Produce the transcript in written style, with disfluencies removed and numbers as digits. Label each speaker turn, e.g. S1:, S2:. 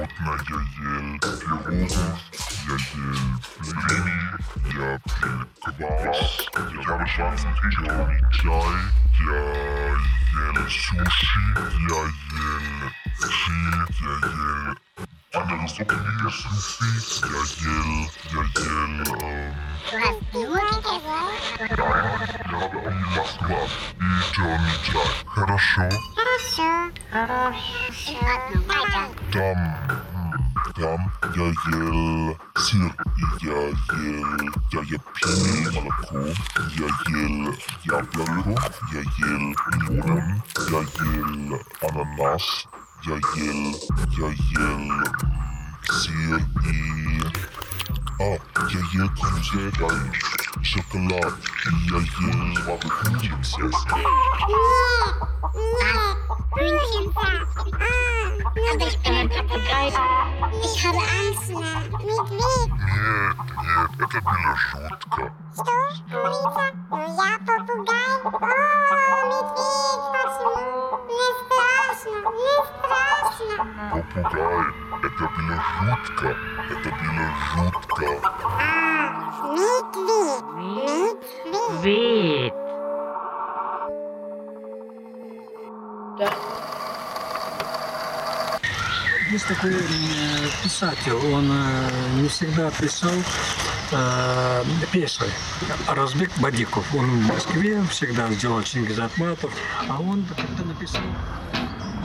S1: плотно, я ел пирогов, я ел блины, я пил квас, я выпил черный чай, я ел суши, я ел щи, я ел andere супы,
S2: Du hast nur gegessen?
S1: я пил москва и черный чай. Хорошо?
S2: Хорошо. In Ordnung, weiter.
S1: Там я ел сыр, и я ел пиво, молоко, я ел яблоко, я ел лимон, я ел ананас, я ел сыр и... я ел конфеты, шоколад, и я ел мороженое, естественно.
S2: Hühnchensaft. Aber ich bin ein Papagei. Ich habe Angst, Медведь.
S1: Нет, это было жутко.
S2: Что? Птица? Ну я попугай. О, медведь, почему? Мне страшно, мне страшно.
S1: Попугай, это было жутко,
S2: Медведь.
S3: Вид.
S4: Есть такой писатель, он не всегда писал песни. Разбек Бадиков. Он в Москве всегда сделал Чингиз Айтматов, а он как-то написал